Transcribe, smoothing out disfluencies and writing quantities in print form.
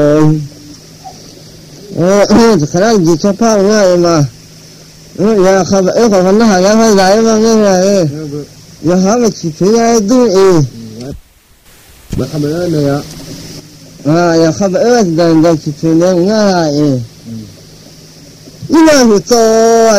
可能几千泡那嘛，呀，好吧，可能还要还来嘛那个，呀，好个几千来度มาทำอะไรเนี่ย呀，好吧，那几千那个你那是做